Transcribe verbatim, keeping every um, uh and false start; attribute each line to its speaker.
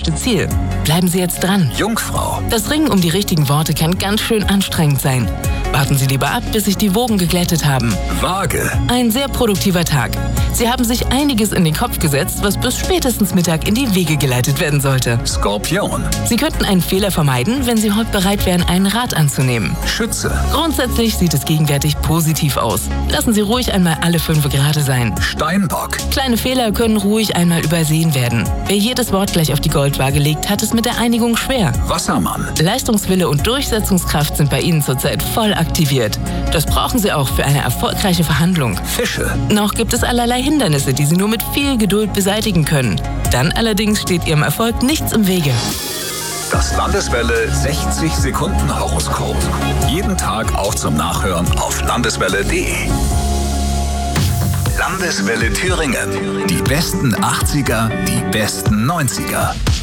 Speaker 1: gewünschte Ziel. Bleiben Sie jetzt dran.
Speaker 2: Jungfrau.
Speaker 1: Das Ringen um die richtigen Worte kann ganz schön anstrengend sein. Warten Sie lieber ab, bis sich die Wogen geglättet haben.
Speaker 2: Waage.
Speaker 1: Ein sehr produktiver Tag. Sie haben sich einiges in den Kopf gesetzt, was bis spätestens Mittag in die Wege geleitet werden sollte.
Speaker 2: Skorpion.
Speaker 1: Sie könnten einen Fehler vermeiden, wenn Sie heute bereit wären, einen Rat anzunehmen.
Speaker 2: Schütze.
Speaker 1: Grundsätzlich sieht es gegenwärtig positiv aus. Lassen Sie ruhig einmal alle fünf gerade sein.
Speaker 2: Steinbock.
Speaker 1: Kleine Fehler können ruhig einmal übersehen werden. Wer jedes Wort gleich auf die Goldwaage legt, hat es mit der Einigung schwer.
Speaker 2: Wassermann.
Speaker 1: Leistungswille und Durchsetzungskraft sind bei Ihnen zurzeit voll aktiviert. Das brauchen Sie auch für eine erfolgreiche Verhandlung.
Speaker 2: Fische.
Speaker 1: Noch gibt es allerlei Hindernisse, die Sie nur mit viel Geduld beseitigen können. Dann allerdings steht Ihrem Erfolg nichts im Wege.
Speaker 2: Das Landeswelle sechzig Sekunden Horoskop. Jeden Tag auch zum Nachhören auf landeswelle punkt de. Landeswelle Thüringen. Die besten achtziger, die besten neunziger.